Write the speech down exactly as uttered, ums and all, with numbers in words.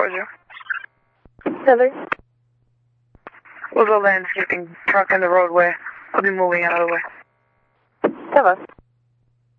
Roger. Heather? We'll go landscaping truck in the roadway. I'll be moving out of the way. Heather?